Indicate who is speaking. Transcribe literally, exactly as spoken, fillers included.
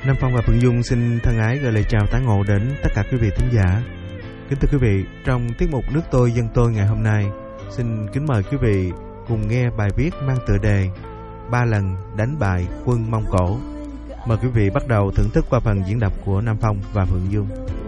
Speaker 1: Nam Phong và Phượng Dung xin thân ái gửi lời chào tán ngộ đến tất cả quý vị thính giả. Kính thưa quý vị, trong tiết mục Nước tôi dân tôi ngày hôm nay, xin kính mời quý vị cùng nghe bài viết mang tựa đề Ba lần đánh bại quân Mông Cổ. Mời quý vị bắt đầu thưởng thức qua phần diễn đọc của Nam Phong và Phượng Dung.